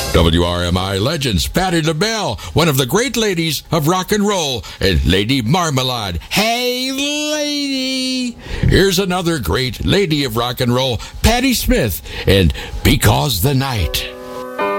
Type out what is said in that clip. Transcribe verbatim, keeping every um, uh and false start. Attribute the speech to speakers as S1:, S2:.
S1: W R M I legends Patti LaBelle, one of the great ladies of rock and roll, and Lady Marmalade. Hey, lady! Here's another great lady of rock and roll, Patti Smith, and Because the Night.